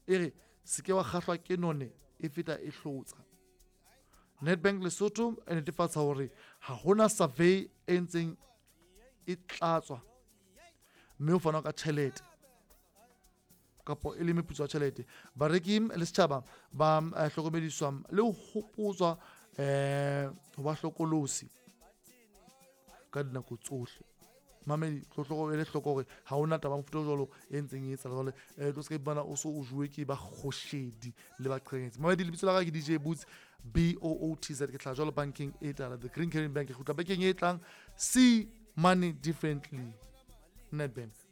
re se ke wa kgahlwa ke none e feta e hlotsa. Nedbank Lesotho e netefatsa hore ha hona survey e ntseng e tlatswa mme ho fanwa ka tjhelete kapo e le meputso ya tjhelete. Bareki le setjhaba ba hlokomediswa le ho hopotswa ho ba hlokolosi ka dinako tsohle. Mamedi tlohlo ele hloko hore ha hona taba mofuta jwalo e ntseng e etsa jwale tlo se ke bana o so o jowe ke ba kgoshedi le ba qheketse. Mamedi lebitso la ka ke DJ Boots BOOTZ ke tla jwalo banking e tala the Green Caribbean Bank. Ke khutla bekeng e tlang see money differently. Nedbank.